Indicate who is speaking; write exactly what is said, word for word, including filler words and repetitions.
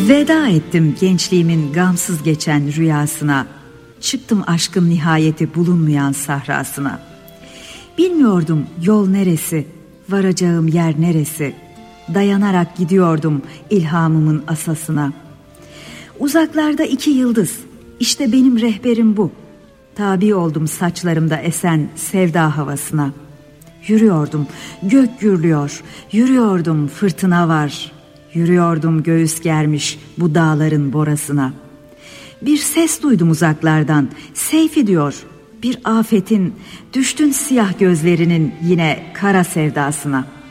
Speaker 1: Veda ettim gençliğimin gamsız geçen rüyasına. Çıktım aşkın nihayeti bulunmayan sahrasına. Bilmiyordum yol neresi, varacağım yer neresi. Dayanarak gidiyordum ilhamımın asasına. Uzaklarda iki yıldız, işte benim rehberim bu. Tabi oldum saçlarımda esen sevda havasına. Yürüyordum, gök gürlüyor, yürüyordum, fırtına var. Yürüyordum göğüs germiş bu dağların borasına. Bir ses duydum uzaklardan, Seyfi diyor, bir afetin, düştün siyah gözlerinin yine kara sevdasına.